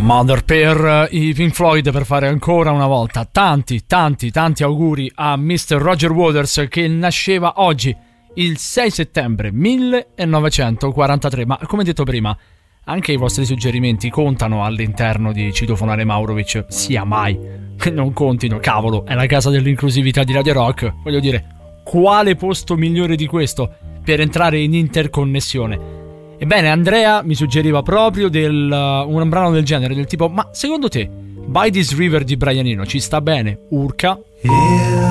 Mother per i Pink Floyd, per fare ancora una volta tanti auguri a Mr. Roger Waters, che nasceva oggi il 6 settembre 1943. Ma come detto prima, anche i vostri suggerimenti contano all'interno di Citofonare Maurovic, sia mai che non contino. Cavolo, è la casa dell'inclusività di Radio Rock, voglio dire, quale posto migliore di questo per entrare in interconnessione? Ebbene, Andrea mi suggeriva proprio un brano del genere, del tipo: ma secondo te By This River di Brian Eno ci sta bene? Urca?